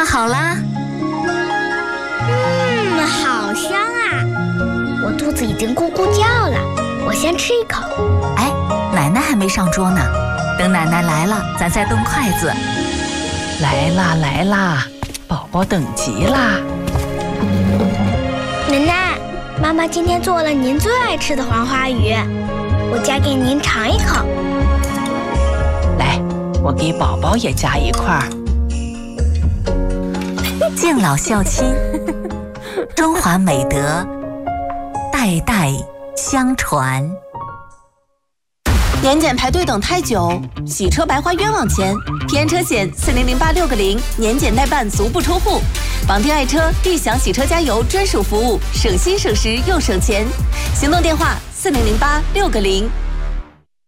好啦。 好香啊！我肚子已经咕咕叫了，我先吃一口。 哎，奶奶还没上桌呢，等奶奶来了，咱再动筷子。 来啦来啦，宝宝等急啦！ 奶奶，妈妈今天做了您最爱吃的黄花鱼，我夹给您尝一口。 来，我给宝宝也夹一块。 敬老孝亲，中华美德代代相传。 年检排队等太久，洗车白花冤枉钱。平安车险4008-6个0，年检代办足不出户。绑定爱车，立享洗车加油专属服务，省心省时又省钱。行动电话4008-6个0。